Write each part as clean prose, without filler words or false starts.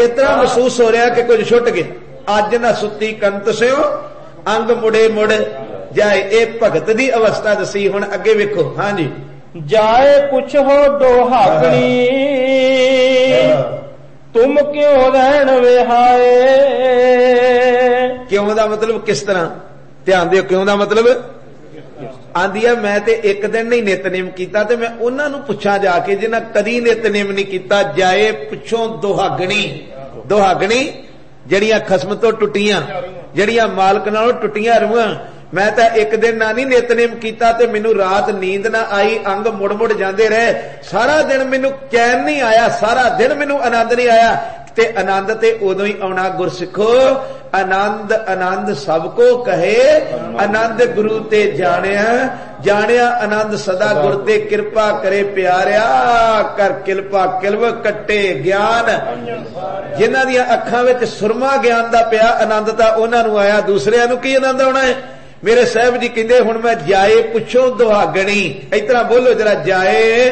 इस तरह महसूस हो रहा कि कुछ छुट गया। अज ना सुती कंत स्यो अंग मुड़े मुड़ जाए। ये भगत की अवस्था दसी। हुण अगे वेखो। हाँ जी। जाए पुछो दोहागणी तुम क्यों रहन विहाए। क्यों दा मतलब किस तरह, ध्यान दिओ। क्यों दा मतलब आंदी है मैं ते एक दिन नहीं नितनेम कीता ते मैं उन्हां नूं पुछां जाके जिन्हां कदी नितनेम नहीं कीता। जाए पुछो दोहागणी। दोहागणी जड़ियां खसम तो टुटियां, जड़ियां मालक नालों टुटियां रूहां। मैं तो एक दिन ना नहीं नितनेम कीता ते मैनू रात नींद ना आई, अंग मुड़ मुड़ जाते रहे, सारा दिन मैनू चैन नहीं आया, सारा दिन मैनू आनंद नहीं आया। ते आनंद ते उदों ही आना गुरसिखो। आनंद आनंद सबको कहे, आनंद गुरु ते जानिया, जानिया आनंद सदा गुर ते कृपा करे प्यारिया। कर किलपा किलव कट्टे ज्ञान। जिन्हां दियां अखां विच सुरमा ज्ञान दा पिया आनंद तां उन्हां नूं आया, दूसरियां नूं की आनंद आउणा है। मेरे साहब जी कहते हुण मैं जाए पुछो दुहागणी। इस तरह बोलो जरा, जाए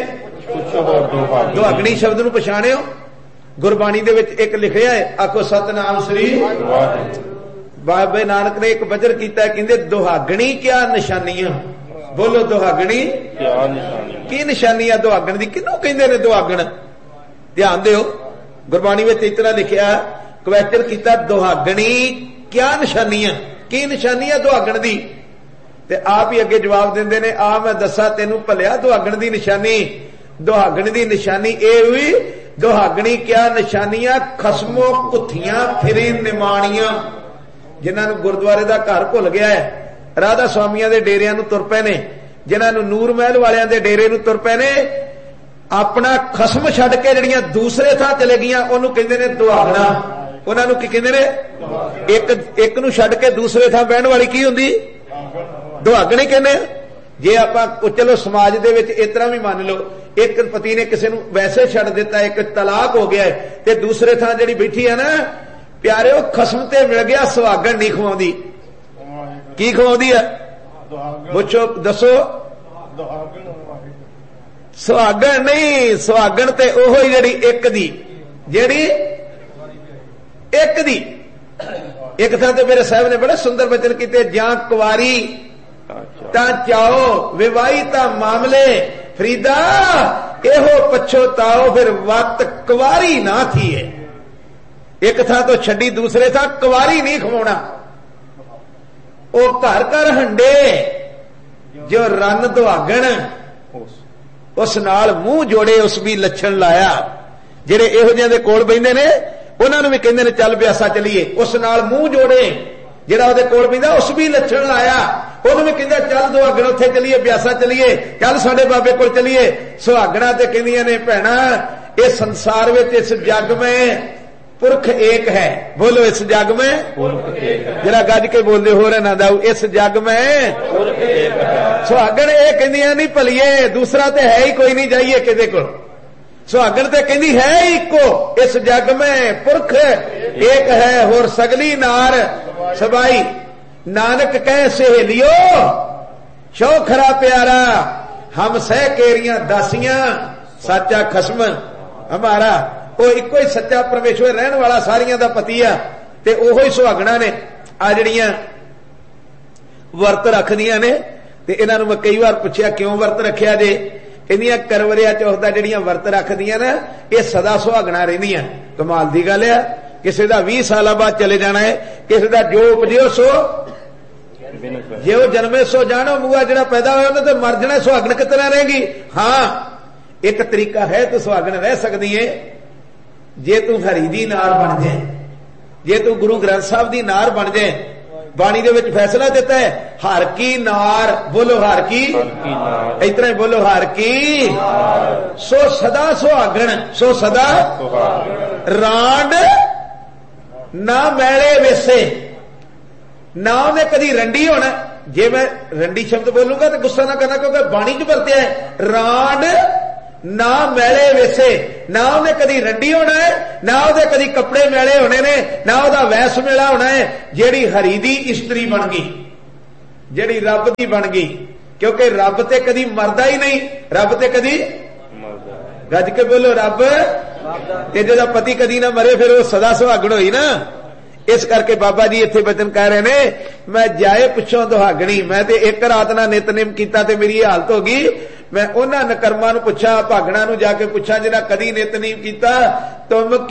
दुहागणी शब्द नूं पछाणिओ। गुरबाणी दे विच एक लिखिया है, आखो सतनाम श्री। बाबे नानक ने एक बजर किया, कहते दुहागणी क्या निशानियां। बोलो दुहागणी की निशानियां। दुहागण दी किनू कहंदे ने दुहागण। ध्यान दिओ, गुरबाणी में इस तरह लिखिया, क्वेश्चन किया दुहागणी क्या निशानियां, की निशानियां दुहागण दी। ते आप ही अगे जवाब देंदे ने, आ मैं दसा तेनू भलिया दुहागण दी निशानी। दुहागण दी निशानी ए हुई, दुहागणी क्या निशानियां। खसमो कुथियां फिरे निमाणियां। जिन्हां नूं गुरुद्वारे दा घर भुल गया है, राधा स्वामियां दे डेरियां नूं तुर पए ने, जिन्हां नूं नूर महल वालियां दे डेरे नूं तुर पए ने, अपना खसम छड्ड के जड़ियां दूसरे थां चले गियां, ओनूं कहंदे ने दुहागणा। उन्हां नूं की कहंदे ने, एक नूं छड्ड के दूसरे थां बहण वाली की हुंदी, दुहागणी कहने। जे आपां चलो समाज दे विच इस तरह भी मान लो, एक पति ने किसी नूं वैसे छड्ड दिता, एक तलाक हो गया है, ते दूसरे थां जिहड़ी बैठी है ना प्यारे, खसम ते मिल गया, सुहागण नहीं खवाउंदी। की खवाउंदी है पुछो दसो। सुहागण नहीं, सुहागण ते ओहो जिहड़ी एक दी, जिहड़ी एक दी। एक थां ते मेरे साहब ने बड़े सुंदर वचन किए, जां कुवारी तां चाओ, विवाही तां मामले, फरीदा एहो पछोताओ, फिर वक्त कुवारी ना थी है। एक थां तो छड्डी दूसरे थां कुवारी नहीं खवाउणा। ओ घर घर हंडे जो रन दुहागण, उस नाल मूंह जोड़े उस भी लछण लाया। जेड़े इहो जिहां दे कोल बैठे ने उन्हां नूं भी कहंदे ने चल ब्यासा चलीए, उस नाल मूंह जोड़े। जेड़ा उहदे कोल बैठा उस भी लछण लाया, ਉਹਨੂੰ ਵੀ ਕਹਿੰਦਾ ਚੱਲ ਦੁਹਾਗਣ ਉੱਥੇ ਚਲੀਏ, ਬਿਆਸਾ ਚਲੀਏ, ਚੱਲ ਸਾਡੇ ਬਾਬੇ ਕੋਲ ਚਲੀਏ। ਸੁਹਾਗਣਾ ਤੇ ਕਹਿੰਦੀਆਂ ਨੇ ਭੈਣਾ ਇਹ ਸੰਸਾਰ ਵਿੱਚ ਇਸ ਜੱਗ में पुरख एक है। बोलो इस जग में जरा गज के बोलते हो रहा ना दाऊ, इस जग में पुरख एक है। सुहागण ये कहंदियां नहीं भलीए दूसरा तो है ही कोई नहीं, जाइए किदे कोल। सुहागण ते कहंदी है इको, इस जग में पुरख एक है, होर सगली नार सबाई। नानक कह सहेलियो शौखरा प्यारा, हम सह केरियां दासियां, सच्चा खसम हमारा। वो इको ही सच्चा परमेश्वर रहने वाला सारियां दा पति आ। ते ओहो ही सुहागणा ने आ जड़ियां वर्त रखदियां ने। ते इन्हां नूं मैं कई बार पुछया क्यों वर्त रखिया जे। कहंदियां करवरिया चौथ दा जड़ियां वर्त रखदियां ना, ये सदा सुहागणा रहिंदियां। कमाल दी गल है, किसी दा 20 साल बाद चले जाना है, किसी दा जो उपजियो सो जे वो जन्मे सो जानो, मुआ जड़ा पैदा होया तो मर जाना। सुहागण कितना रहेगी? हाँ एक तरीका है तो सुहागण रह सकती है, जे तू हरी दी नार बन जाए, जे तू गुरु ग्रंथ साहब दी नार बन जाए। बाणी दे विच फैसला देता है हर की नार। बोलो हर की, इतना ही बोलो हर की। सो सदा सुहागण, सो सदा रांड ना मैले वेसे, ना उन्हें कदी रंडी होना। जे मैं रंडी शब्द बोलूंगा तो गुस्सा ना करना, क्योंकि बाणी च वरत्या है रांड ना मैले वेसे। ना उन्हें कदी रंडी होना है, ना उहदे कदी कपड़े मैले होने ने, ना उहदा वैस मेला होना है। जेड़ी हरी दी इस्त्री बन गई, जेड़ी रब दी बन गई, क्योंकि रब ते कदी मरदा ही नहीं। रब ते कदी गज के बोलो रब ਤੇ ਜਿਹਦਾ ਪਤੀ ਕਦੀ ਨਾ ਮਰੇ ਫਿਰ ਉਹ ਸਦਾ ਸੁਹਾਗਣ ਹੋਈ ਨਾ। ਇਸ ਕਰਕੇ ਬਾਬਾ ਜੀ ਇੱਥੇ ਬਚਨ ਕਹਿ ਰਹੇ ਨੇ, ਮੈਂ ਜਾਏ ਪਿੱਛੋਂ ਦੁਹਾਗਣੀ, ਮੈਂ ਤੇ ਇੱਕ ਰਾਤ ਨਾਲ ਨਿਤਨੇਮ ਕੀਤਾ ਤੇ ਮੇਰੀ ਹਾਲਤ ਹੋ ਗਈ। ਮੈਂ ਉਹਨਾਂ ਨਕਰਮਾਂ ਨੂੰ ਪੁੱਛਾਂ, ਭਾਗਣਾ ਨੂੰ ਜਾ ਕੇ ਪੁੱਛਾਂ ਜਿਹਨਾਂ ਕਦੀ ਨਿਤਨੇਮ ਕੀਤਾ, ਤੁਮ